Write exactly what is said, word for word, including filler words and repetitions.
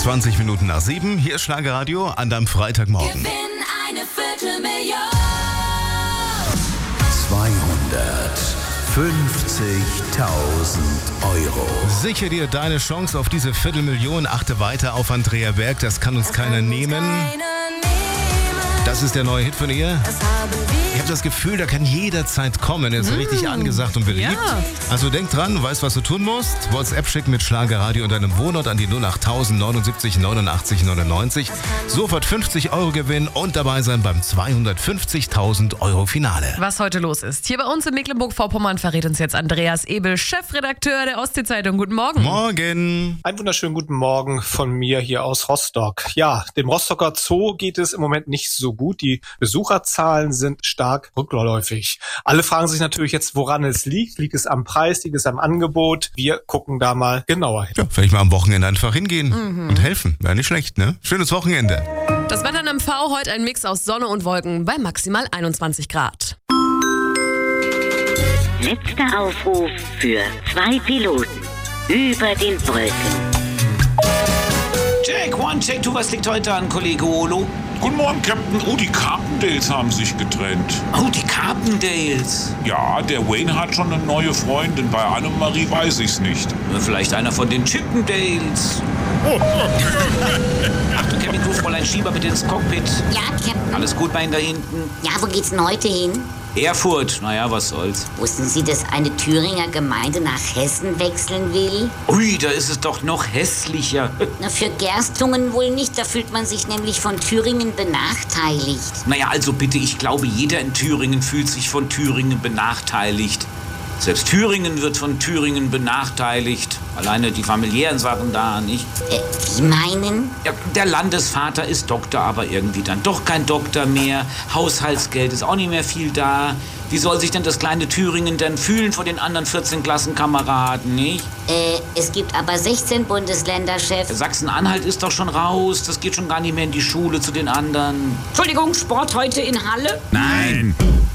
zwanzig Minuten nach sieben. Hier ist Schlagerradio an deinem Freitagmorgen. Gewinn eine Viertelmillion. zweihundertfünfzigtausend Euro. Sichere dir deine Chance auf diese Viertelmillion. Achte weiter auf Andrea Berg. Das kann uns keiner nehmen. Das ist der neue Hit von ihr. Ich habe das Gefühl, der kann jederzeit kommen. Er ist mmh, richtig angesagt und beliebt. Ja. Also denk dran, weißt, was du tun musst. WhatsApp schicken mit Schlagerradio und deinem Wohnort an die null acht null null neunundsiebzig neunundachtzig neunundneunzig. Sofort fünfzig Euro gewinnen und dabei sein beim zweihundertfünfzigtausend Euro Finale. Was heute los ist. Hier bei uns in Mecklenburg-Vorpommern verrät uns jetzt Andreas Ebel, Chefredakteur der Ostsee-Zeitung. Guten Morgen. Morgen. Einen wunderschönen guten Morgen von mir hier aus Rostock. Ja, dem Rostocker Zoo geht es im Moment nicht so gut. Die Besucherzahlen sind stark rückläufig. Alle fragen sich natürlich jetzt, woran es liegt. Liegt es am Preis, liegt es am Angebot? Wir gucken da mal genauer hin. Ja, vielleicht mal am Wochenende einfach hingehen mhm. und helfen. Wäre nicht schlecht, ne? Schönes Wochenende. Das Wetter in M V heute ein Mix aus Sonne und Wolken bei maximal einundzwanzig Grad. Letzter Aufruf für zwei Piloten über den Wolken. Check, one, check, two, was liegt heute an, Kollege Olo? Guten Morgen, Captain. Oh, die Carpendales haben sich getrennt. Oh, die Carpendales. Ja, der Wayne hat schon eine neue Freundin. Bei Annemarie weiß ich's nicht. Vielleicht einer von den Chippendales. Achtung, Captain Crew, Fräulein Schieber, bitte ins Cockpit. Ja, Captain. Alles gut bei Ihnen da hinten? Ja, wo geht's denn heute hin? Erfurt. Naja, was soll's. Wussten Sie, dass eine Thüringer Gemeinde nach Hessen wechseln will? Ui, da ist es doch noch hässlicher. Na, für Gerstungen wohl nicht. Da fühlt man sich nämlich von Thüringen benachteiligt. Naja, also bitte, ich glaube, jeder in Thüringen fühlt sich von Thüringen benachteiligt. Selbst Thüringen wird von Thüringen benachteiligt. Alleine die familiären Sachen da, nicht? Äh, wie meinen? Ja, der Landesvater ist Doktor, aber irgendwie dann doch kein Doktor mehr. Haushaltsgeld ist auch nicht mehr viel da. Wie soll sich denn das kleine Thüringen denn fühlen vor den anderen vierzehn Klassenkameraden, nicht? Äh, es gibt aber sechzehn Bundesländer, Chef. Sachsen-Anhalt ist doch schon raus. Das geht schon gar nicht mehr in die Schule zu den anderen. Entschuldigung, Sport heute in Halle? Nein.